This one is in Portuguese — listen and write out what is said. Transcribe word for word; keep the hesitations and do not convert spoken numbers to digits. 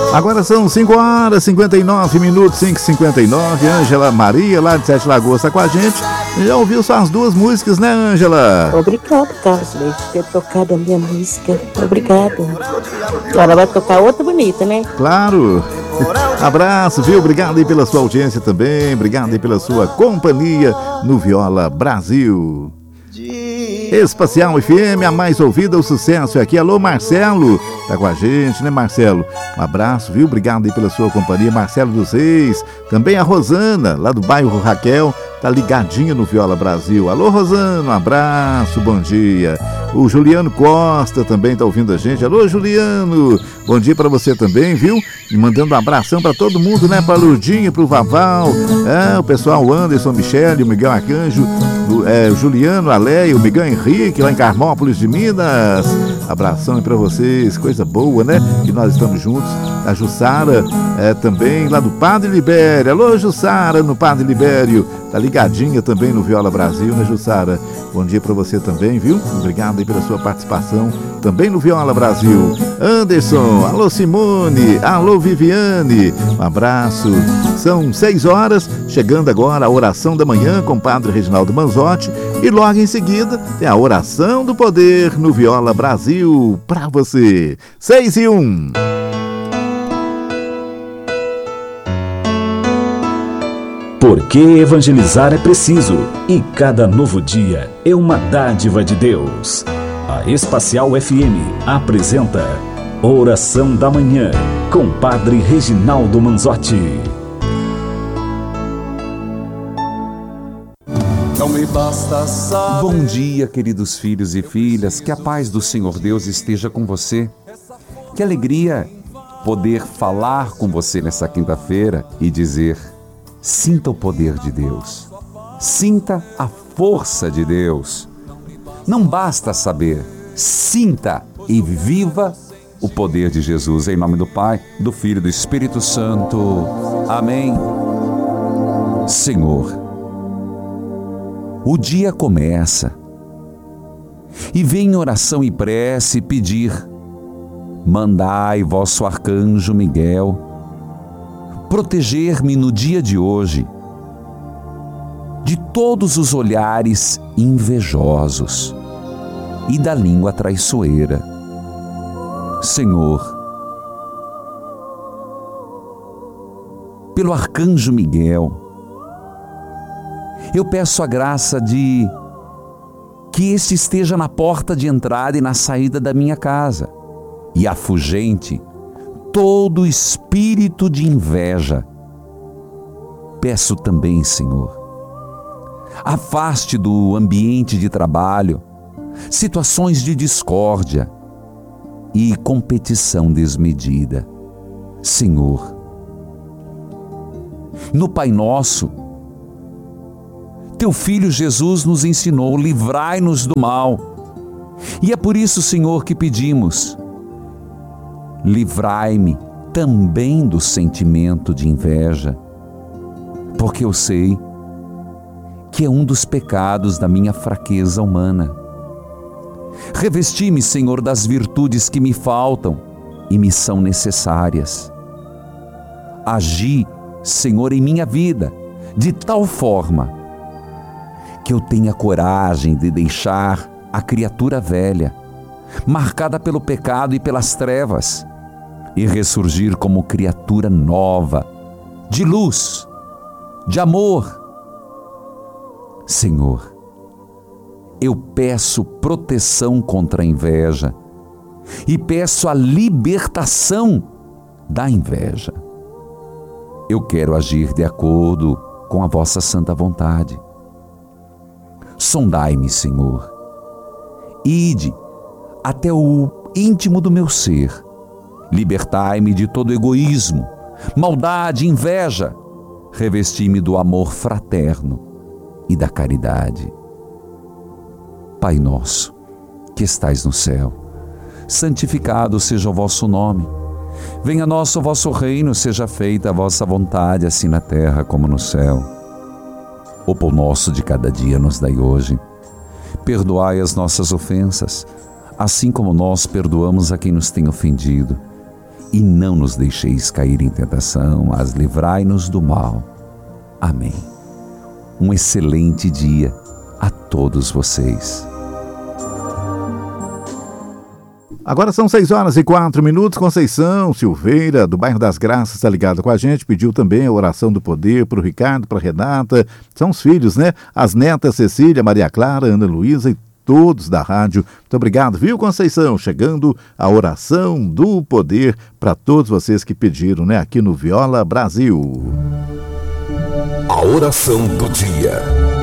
Agora são cinco horas e cinquenta e nove minutos, cinco e cinquenta e nove. Ângela Maria, lá de Sete Lagoas, está com a gente. Já ouviu só as duas músicas, né, Ângela? Obrigado, Carlos, por ter tocado a minha música. Obrigado. Agora vai tocar outra bonita, né? Claro. Abraço, viu? Obrigado aí pela sua audiência também. Obrigado aí pela sua companhia no Viola Brasil. Espacial F M, a mais ouvida, o sucesso é aqui. Alô, Marcelo, tá com a gente, né, Marcelo? Um abraço, viu? Obrigado aí pela sua companhia. Marcelo dos Reis, também a Rosana, lá do bairro Raquel, tá ligadinha no Viola Brasil. Alô, Rosana, um abraço, bom dia. O Juliano Costa também tá ouvindo a gente. Alô, Juliano, bom dia pra você também, viu? E mandando um abração pra todo mundo, né? Pra Lurdinha, pro Vaval, é, o pessoal, o Anderson, Michele, o Miguel Arcanjo, o, é, o Juliano, a Leia, o Miguel Henrique, lá em Carmópolis de Minas. Abração aí pra vocês, coisa boa, né? Que nós estamos juntos. A Jussara, é, também lá do Padre Libério. Alô, Jussara, no Padre Libério. Tá ligadinha também no Viola Brasil, né, Jussara? Bom dia pra você também, viu? Obrigado aí pela sua participação também no Viola Brasil. Anderson, alô, Simone, alô, Viviane. Um abraço. São seis horas, chegando agora a oração da manhã com o Padre Reginaldo Manzotti. E logo em seguida tem a oração do poder no Viola Brasil pra você. Seis e um. Porque evangelizar é preciso e cada novo dia é uma dádiva de Deus. A Espacial F M apresenta Oração da Manhã com Padre Reginaldo Manzotti. Não me basta saber. Bom dia, queridos filhos e filhas, que a paz do Senhor Deus esteja com você. Que alegria poder falar com você nessa quinta-feira e dizer: sinta o poder de Deus, sinta a força de Deus. Não basta saber, sinta e viva o poder de Jesus. Em nome do Pai, do Filho e do Espírito Santo. Amém. Senhor, o dia começa e vem em oração e prece pedir: mandai vosso arcanjo Miguel proteger-me no dia de hoje de todos os olhares invejosos e da língua traiçoeira. Senhor, pelo arcanjo Miguel, eu peço a graça de que este esteja na porta de entrada e na saída da minha casa e afugente todo espírito de inveja. Peço também, Senhor, afaste do ambiente de trabalho situações de discórdia e competição desmedida. Senhor, no Pai Nosso, Teu Filho Jesus nos ensinou: livrai-nos do mal. E é por isso, Senhor, que pedimos: livrai-me também do sentimento de inveja, porque eu sei que é um dos pecados da minha fraqueza humana. Revesti-me, Senhor, das virtudes que me faltam e me são necessárias. Agi, Senhor, em minha vida de tal forma que eu tenha coragem de deixar a criatura velha, marcada pelo pecado e pelas trevas, e ressurgir como criatura nova, de luz, de amor. Senhor, eu peço proteção contra a inveja e peço a libertação da inveja. Eu quero agir de acordo com a vossa santa vontade. Sondai-me, Senhor. Ide até o íntimo do meu ser. Libertai-me de todo egoísmo, maldade, inveja. Revesti-me do amor fraterno e da caridade. Pai nosso, que estais no céu, santificado seja o vosso nome. Venha a nós o vosso reino, seja feita a vossa vontade, assim na terra como no céu. O pão nosso de cada dia nos dai hoje. Perdoai as nossas ofensas, assim como nós perdoamos a quem nos tem ofendido. e não nos deixeis cair em tentação, mas livrai-nos do mal. Amém. Um excelente dia a todos vocês. Agora são seis horas e quatro minutos. Conceição Silveira, do bairro das Graças, está ligada com a gente. Pediu também a oração do poder para o Ricardo, para a Renata. São os filhos, né? As netas Cecília, Maria Clara, Ana Luísa e todos da rádio. Muito obrigado, viu, Conceição? Chegando a oração do poder para todos vocês que pediram, né? Aqui no Viola Brasil. A oração do dia.